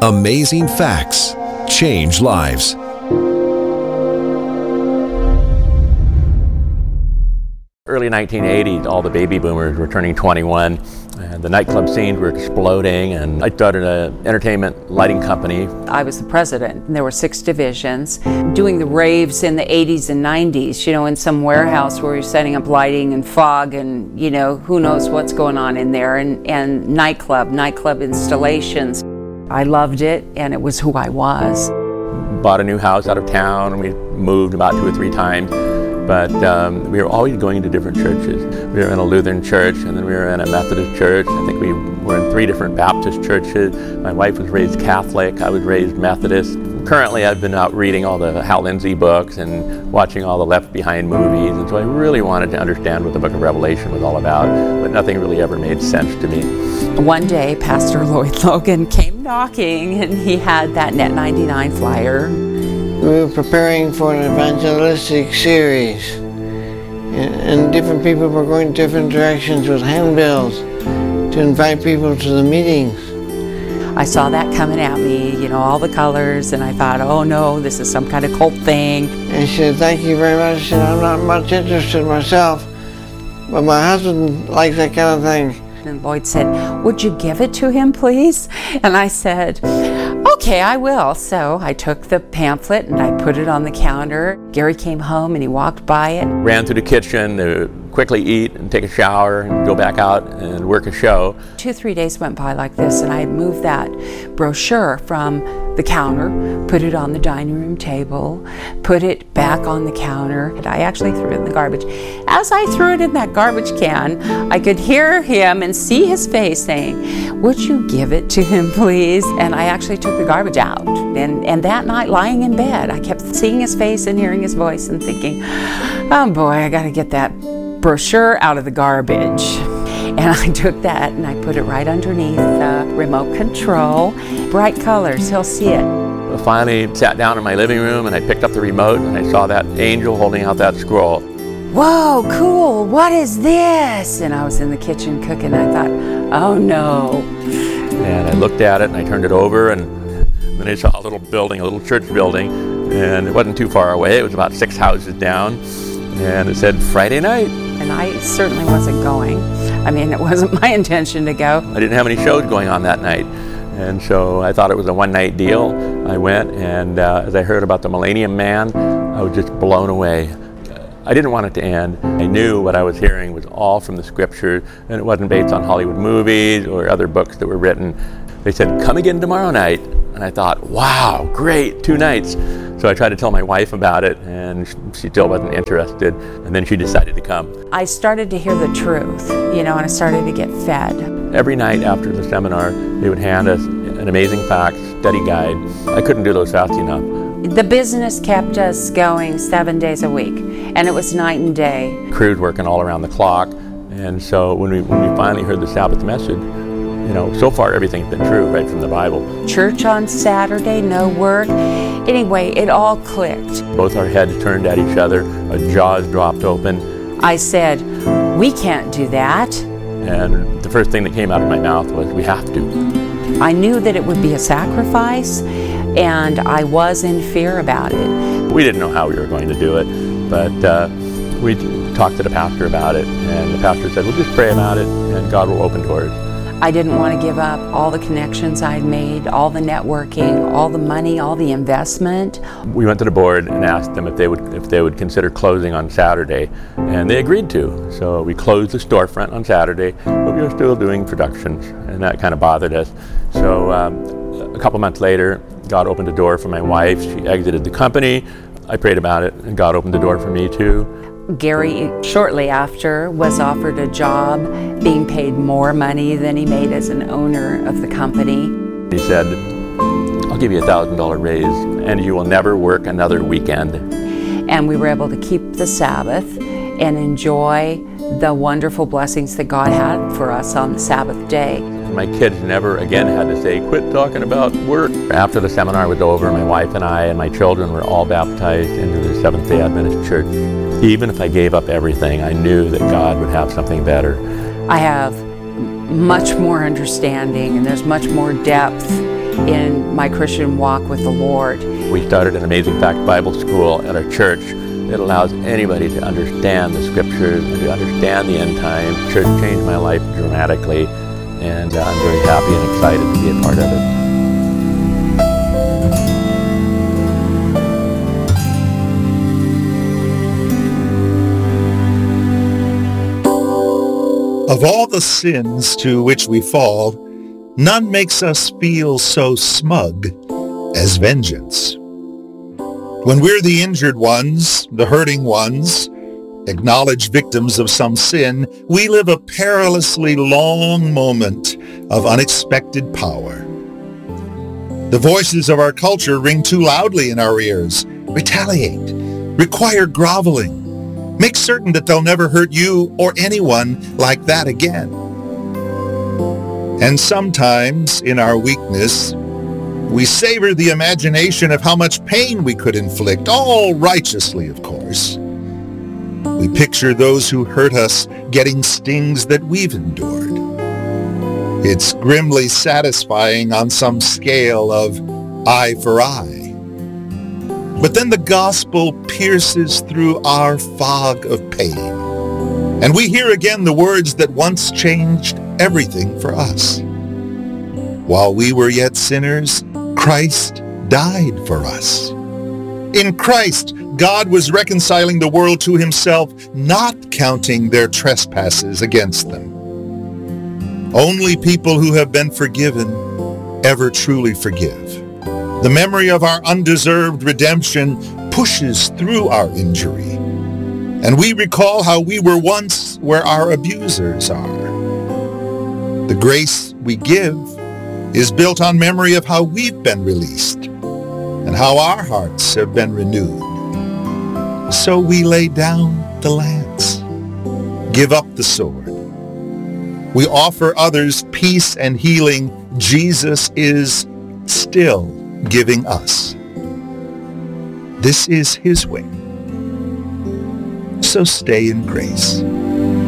Amazing facts change lives. Early 1980s, all the baby boomers were turning 21, and the nightclub scenes were exploding, and I started an entertainment lighting company. I was the president, and there were 6 divisions, doing the raves in the 80s and 90s, in some warehouse where you're setting up lighting and fog and, who knows what's going on in there, and nightclub installations. I loved it, and it was who I was. Bought a new house out of town, and we moved about 2 or 3 times. But we were always going to different churches. We were in a Lutheran church, and then we were in a Methodist church. I think we were in 3 different Baptist churches. My wife was raised Catholic. I was raised Methodist. Currently, I've been out reading all the Hal Lindsey books and watching all the Left Behind movies, and so I really wanted to understand what the book of Revelation was all about, but nothing really ever made sense to me. One day, Pastor Lloyd Logan came knocking, and he had that Net 99 flyer. We were preparing for an evangelistic series, and different people were going different directions with handbills to invite people to the meetings. I saw that coming at me, all the colors, and I thought, oh no, this is some kind of cult thing. And she said, thank you very much, and I'm not much interested myself, but my husband likes that kind of thing. And Lloyd said, would you give it to him, please? And I said, okay, I will. So I took the pamphlet and I put it on the counter. Gary came home and he walked by it. Ran through the kitchen to quickly eat and take a shower and go back out and work a show. 2-3 days went by like this, and I had moved that brochure from the counter, put it on the dining room table, put it back on the counter, and I actually threw it in the garbage. As I threw it in that garbage can, I could hear him and see his face saying, would you give it to him, please? And I actually took the garbage out. And that night, lying in bed, I kept seeing his face and hearing his voice and thinking, oh boy, I gotta get that brochure out of the garbage. And I took that and I put it right underneath the remote control. Bright colors, he'll see it. I finally sat down in my living room and I picked up the remote and I saw that angel holding out that scroll. Whoa, cool, what is this? And I was in the kitchen cooking and I thought, oh no. And I looked at it and I turned it over, and then I saw a little building, a little church building, and it wasn't too far away. It was about 6 houses down, and it said Friday night. And I certainly wasn't going. It wasn't my intention to go. I didn't have any shows going on that night, and so I thought it was a one-night deal. I went, and as I heard about the Millennium Man, I was just blown away. I didn't want it to end. I knew what I was hearing was all from the scriptures, and it wasn't based on Hollywood movies or other books that were written. They said, come again tomorrow night. And I thought, wow, great, 2 nights. So I tried to tell my wife about it, and she still wasn't interested, and then she decided to come. I started to hear the truth, and I started to get fed. Every night after the seminar, they would hand us an amazing facts study guide. I couldn't do those fast enough. The business kept us going 7 days a week, and it was night and day. Crews working all around the clock, and so when we finally heard the Sabbath message, so far everything's been true right from the Bible. Church on Saturday, no work. Anyway, it all clicked. Both our heads turned at each other, our jaws dropped open. I said, we can't do that. And the first thing that came out of my mouth was, we have to. I knew that it would be a sacrifice, and I was in fear about it. We didn't know how we were going to do it, but we talked to the pastor about it, and the pastor said, we'll just pray about it, and God will open doors. I didn't want to give up all the connections I'd made, all the networking, all the money, all the investment. We went to the board and asked them if they would consider closing on Saturday, and they agreed to. So we closed the storefront on Saturday, but we were still doing productions, and that kind of bothered us. So a couple months later, God opened a door for my wife. She exited the company. I prayed about it, and God opened the door for me too. Gary, shortly after, was offered a job being paid more money than he made as an owner of the company. He said, I'll give you a $1,000 raise, and you will never work another weekend. And we were able to keep the Sabbath and enjoy the wonderful blessings that God had for us on the Sabbath day. My kids never again had to say, quit talking about work. After the seminar was over, my wife and I and my children were all baptized into the Seventh-day Adventist Church. Even if I gave up everything, I knew that God would have something better. I have much more understanding, and there's much more depth in my Christian walk with the Lord. We started an Amazing Fact Bible School at our church that allows anybody to understand the scriptures and to understand the end times. Church changed my life dramatically, and I'm very happy and excited to be a part of it. Of all the sins to which we fall, none makes us feel so smug as vengeance. When we're the injured ones, the hurting ones, acknowledged victims of some sin, we live a perilously long moment of unexpected power. The voices of our culture ring too loudly in our ears. Retaliate. Require groveling. Make certain that they'll never hurt you or anyone like that again. And sometimes, in our weakness, we savor the imagination of how much pain we could inflict, all righteously, of course. We picture those who hurt us getting stings that we've endured. It's grimly satisfying on some scale of eye for eye. But then the gospel pierces through our fog of pain, and we hear again the words that once changed everything for us. While we were yet sinners, Christ died for us. In Christ, God was reconciling the world to himself, not counting their trespasses against them. Only people who have been forgiven ever truly forgive. The memory of our undeserved redemption pushes through our injury, and we recall how we were once where our abusers are. The grace we give is built on memory of how we've been released and how our hearts have been renewed. So we lay down the lance, give up the sword. We offer others peace and healing Jesus is still giving us. This is his way. So stay in grace.